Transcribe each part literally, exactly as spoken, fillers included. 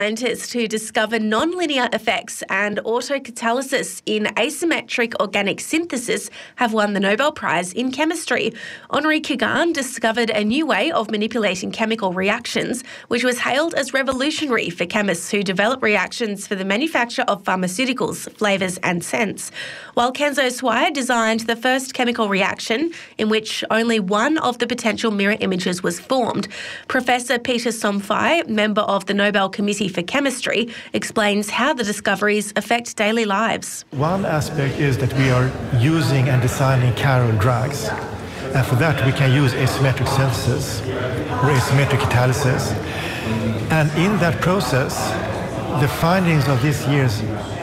Scientists to discover nonlinear effects and autocatalysis in asymmetric organic synthesis have won the Nobel Prize in Chemistry. Henri Kugan discovered a new way of manipulating chemical reactions, which was hailed as revolutionary for chemists who develop reactions for the manufacture of pharmaceuticals, flavours and scents. While Kenzo Swire designed the first chemical reaction in which only one of the potential mirror images was formed, Professor Peter Somphai, member of the Nobel Committee for Chemistry, explains how the discoveries affect daily lives. One aspect is that we are using and designing chiral drugs. And for that, we can use asymmetric synthesis or asymmetric catalysis. And in that process, the findings of this year's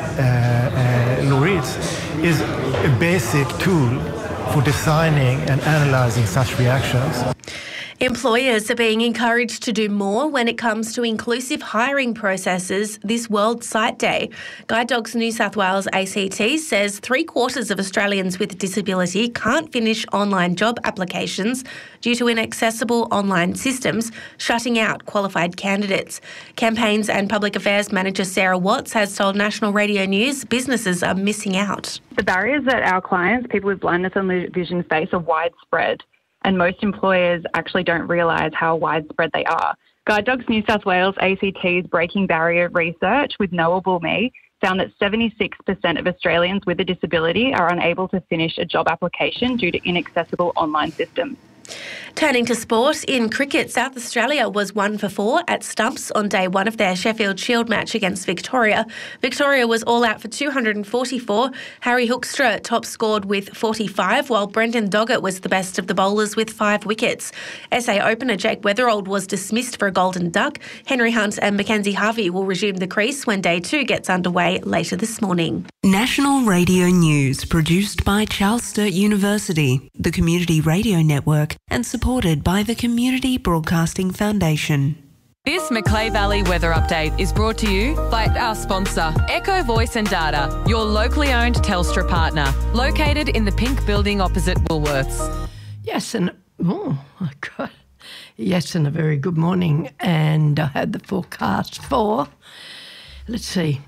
uh, uh, laureates is a basic tool for designing and analyzing such reactions. Employers are being encouraged to do more when it comes to inclusive hiring processes this World Sight Day. Guide Dogs New South Wales A C T says three quarters of Australians with disability can't finish online job applications due to inaccessible online systems, shutting out qualified candidates. Campaigns and Public Affairs Manager Sarah Watts has told National Radio News businesses are missing out. The barriers that our clients, people with blindness and low vision, face are widespread. And most employers actually don't realise how widespread they are. Guide Dogs New South Wales A C T's Breaking Barrier research with Knowable Me found that seventy-six percent of Australians with a disability are unable to finish a job application due to inaccessible online systems. Turning to sport, in cricket, South Australia was one for four at stumps on day one of their Sheffield Shield match against Victoria. Victoria was all out for two hundred forty-four. Harry Hoekstra top scored with forty-five, while Brendan Doggett was the best of the bowlers with five wickets. S A opener Jake Weatherald was dismissed for a golden duck. Henry Hunt and Mackenzie Harvey will resume the crease when day two gets underway later this morning. National Radio News, produced by Charles Sturt University, the Community Radio Network, and supported by the Community Broadcasting Foundation. This Macleay Valley weather update is brought to you by our sponsor, Echo Voice and Data, your locally owned Telstra partner, located in the pink building opposite Woolworths. Yes, and oh my God, yes, and a very good morning. And I had the forecast for, let's see,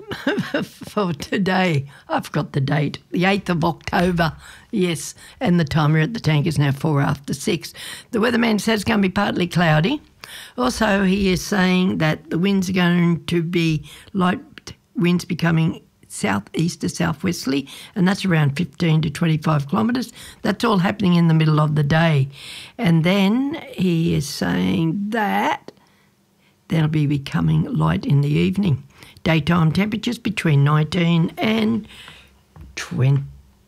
for today. I've got the date, the eighth of October. Yes, and the timer at the tank is now four after six. The weatherman says it's going to be partly cloudy. Also, he is saying that the winds are going to be light winds becoming southeast to southwesterly, and that's around fifteen to twenty-five kilometres. That's all happening in the middle of the day. And then he is saying that they'll be becoming light in the evening. Daytime temperatures between nineteen and twenty-three.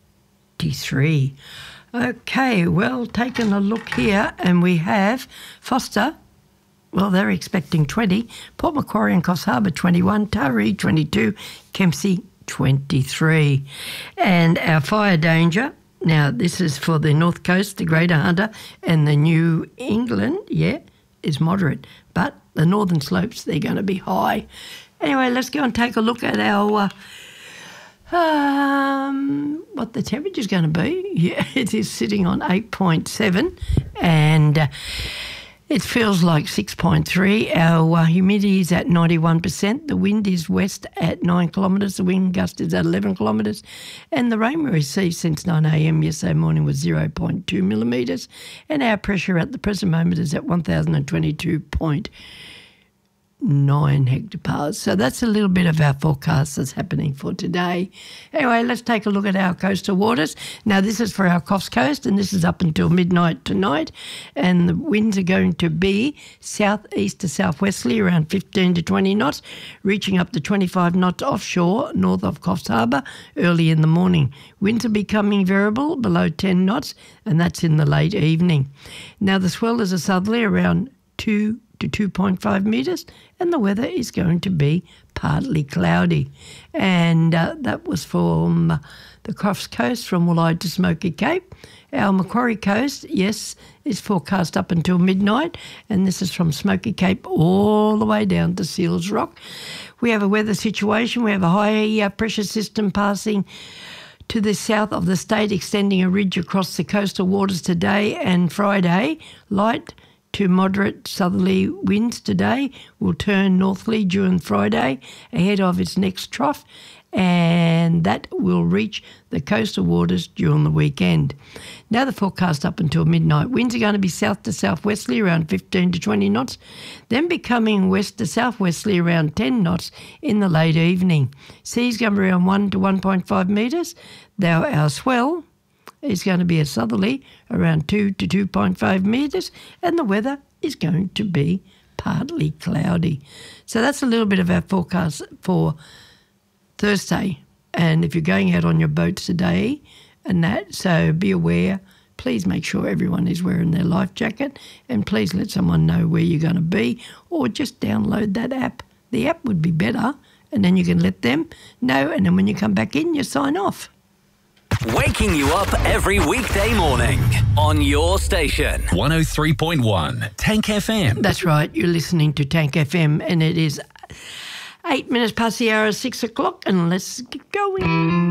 Okay, well, taking a look here, and we have Foster. Well, they're expecting twenty. Port Macquarie and Coffs Harbour twenty-one. Taree twenty-two. Kempsey twenty-three. And our fire danger, now this is for the North Coast, the Greater Hunter and the New England, yeah, is moderate. But the northern slopes, they're going to be high. Anyway, let's go and take a look at our, uh, um, what the temperature's going to be. Yeah, it is sitting on eight point seven and uh, it feels like six point three. Our uh, humidity is at ninety-one percent. The wind is west at nine kilometres. The wind gust is at eleven kilometres. And the rain we received since nine a.m. yesterday morning was zero point two millimetres. And our pressure at the present moment is at one thousand twenty-two point nine hectopascals. So that's a little bit of our forecast that's happening for today. Anyway, let's take a look at our coastal waters. Now, this is for our Coffs Coast, and this is up until midnight tonight. And the winds are going to be southeast to southwesterly, around fifteen to twenty knots, reaching up to twenty-five knots offshore, north of Coffs Harbour, early in the morning. Winds are becoming variable, below ten knots, and that's in the late evening. Now, the swell is a southerly, around two to two point five metres, and the weather is going to be partly cloudy. And uh, that was from uh, the Crofts Coast, from Wollide to Smoky Cape. Our Macquarie Coast, yes, is forecast up until midnight, and this is from Smoky Cape all the way down to Seals Rock. We have a weather situation. We have a high uh, pressure system passing to the south of the state, extending a ridge across the coastal waters today and Friday. Light to moderate southerly winds today will turn northerly during Friday ahead of its next trough, and that will reach the coastal waters during the weekend. Now the forecast up until midnight. Winds are going to be south to southwesterly around fifteen to twenty knots, then becoming west to southwesterly around ten knots in the late evening. Sea's going to be around one to one point five metres. Now our swell is going to be a southerly around two to two point five metres, and the weather is going to be partly cloudy. So that's a little bit of our forecast for Thursday. And if you're going out on your boats today and that, so be aware, please make sure everyone is wearing their life jacket, and please let someone know where you're going to be, or just download that app. The app would be better, and then you can let them know, and then when you come back in, you sign off. Waking you up every weekday morning on your station. one oh three point one Tank F M. That's right, you're listening to Tank F M, and it is eight minutes past the hour of six o'clock, and let's get going.